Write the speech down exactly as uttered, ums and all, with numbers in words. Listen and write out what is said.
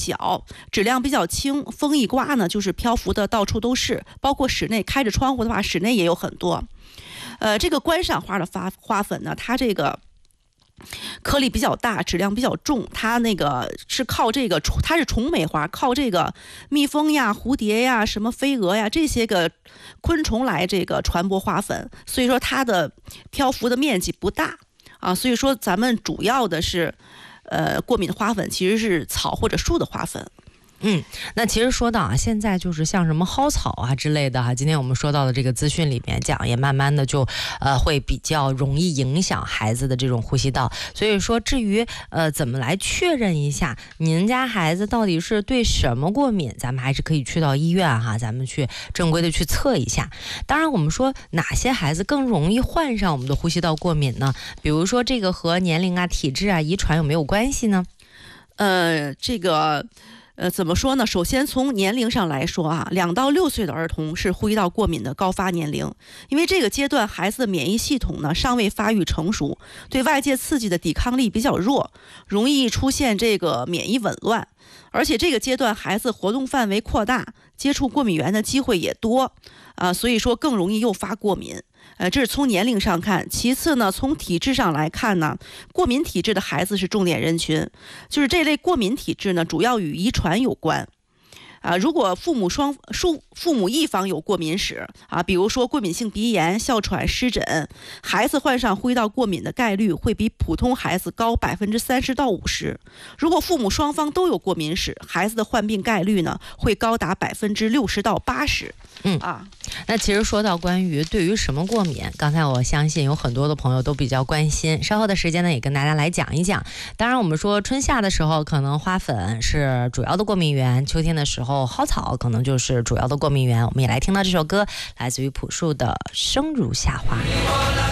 小，质量比较轻，风一刮呢，就是漂浮的到处都是，包括室内开着窗户的话，室内也有很多。呃，这个观赏花的花花粉呢，它这个颗粒比较大，质量比较重，它那个是靠这个，它是虫媒花，靠这个蜜蜂呀、蝴蝶呀、什么飞蛾呀这些个昆虫来这个传播花粉，所以说它的漂浮的面积不大啊，所以说咱们主要的是，呃，过敏的花粉其实是草或者树的花粉。 嗯，那其实说到啊，现在就是像什么蒿草啊之类的哈、啊，今天我们说到的这个资讯里面讲，也慢慢的就呃会比较容易影响孩子的这种呼吸道。所以说，至于呃怎么来确认一下您家孩子到底是对什么过敏，咱们还是可以去到医院哈，咱们去正规的去测一下。当然，我们说哪些孩子更容易患上我们的呼吸道过敏呢？比如说这个和年龄啊、体质啊、遗传有没有关系呢？ 呃，这个。呃，怎么说呢？首先从年龄上来说啊，两到六岁的儿童是呼吸道过敏的高发年龄，因为这个阶段孩子的免疫系统呢尚未发育成熟，对外界刺激的抵抗力比较弱，容易出现这个免疫紊乱，而且这个阶段孩子活动范围扩大，接触过敏源的机会也多啊，所以说更容易诱发过敏。呃，这是从年龄上看。其次呢，从体质上来看呢，过敏体质的孩子是重点人群，就是这类过敏体质呢，主要与遗传有关。啊，如果父母双父父母一方有过敏史啊，比如说过敏性鼻炎、哮喘、湿疹，孩子患上呼吸道过敏的概率会比普通孩子高百分之三十到五十。如果父母双方都有过敏史，孩子的患病概率呢会高达百分之六十到八十。 嗯啊， 那其实说到关于对于什么过敏，刚才我相信有很多的朋友都比较关心，稍后的时间呢也跟大家来讲一讲。当然我们说春夏的时候可能花粉是主要的过敏源，秋天的时候蒿草可能就是主要的过敏源。我们也来听到这首歌，来自于朴树的《生如夏花》。